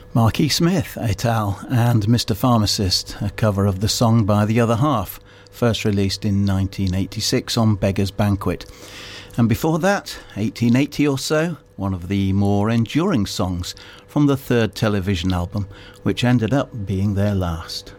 Marquis Smith et al. And Mr. Pharmacist, a cover of the song by The Other Half, first released in 1986 on Beggar's Banquet. And before that, 1880 or so, one of the more enduring songs from the third television album, which ended up being their last.